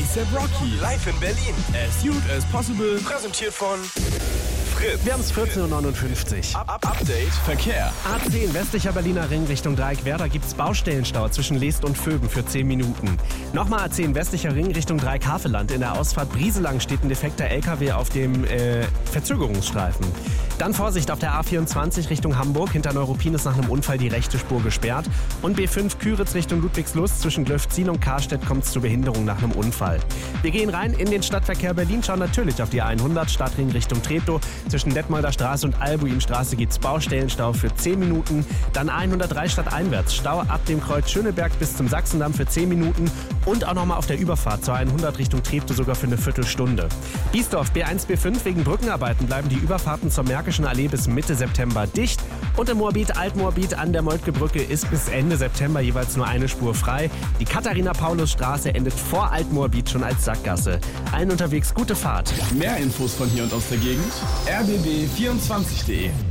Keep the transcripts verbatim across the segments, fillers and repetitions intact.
A$AP Rocky live in Berlin. As Youth as Possible. Präsentiert von Fritz. Wir haben es vierzehn Uhr neunundfünfzig. Up, up, Update Verkehr. A zehn westlicher Berliner Ring Richtung Dreieckwerder gibt's Baustellenstau zwischen Leest und Vöben für zehn Minuten. Nochmal A zehn westlicher Ring Richtung Dreieck-Havelland. In der Ausfahrt Brieselang steht ein defekter L K W auf dem äh, Verzögerungsstreifen. Dann Vorsicht auf der A vierundzwanzig Richtung Hamburg. Hinter Neuruppin ist nach einem Unfall die rechte Spur gesperrt. Und B fünf Küritz Richtung Ludwigslust. Zwischen Glöfzin und Karstedt kommt es zu Behinderung nach einem Unfall. Wir gehen rein in den Stadtverkehr Berlin, schauen natürlich auf die A hundert, Stadtring Richtung Treptow. Zwischen Detmolder Straße und Albuinstraße gibt es Baustellenstau für zehn Minuten. Dann A hundertdrei stadteinwärts, Stau ab dem Kreuz Schöneberg bis zum Sachsendamm für zehn Minuten. Und auch nochmal auf der Überfahrt zur A hundert Richtung Treptow sogar für eine Viertelstunde. Biesdorf B eins B fünf, wegen Brückenarbeiten bleiben die Überfahrten zur Märkischen Allee bis Mitte September dicht. Und im Moabit, Altmoabit an der Moltke-Brücke ist bis Ende September jeweils nur eine Spur frei. Die Katharina-Paulus-Straße endet vor Altmoabit schon als Sackgasse. Allen unterwegs gute Fahrt. Mehr Infos von hier und aus der Gegend. r b b vierundzwanzig punkt de.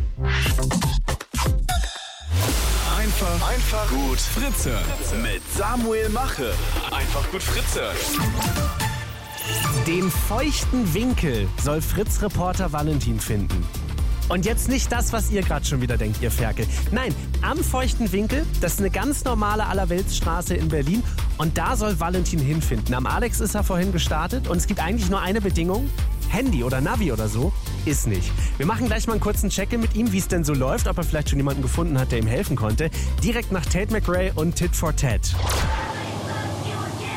Einfach, einfach gut Fritze. Mit Samuel Mache. Einfach gut Fritze. Den feuchten Winkel soll Fritz-Reporter Valentin finden. Und jetzt nicht das, was ihr gerade schon wieder denkt, ihr Ferkel. Nein, am feuchten Winkel, das ist eine ganz normale Allerweltsstraße in Berlin. Und da soll Valentin hinfinden. Am Alex ist er vorhin gestartet und es gibt eigentlich nur eine Bedingung. Handy oder Navi oder so ist nicht. Wir machen gleich mal einen kurzen Check-in mit ihm, wie es denn so läuft, ob er vielleicht schon jemanden gefunden hat, der ihm helfen konnte. Direkt nach Tate McRae und Tit for Tat.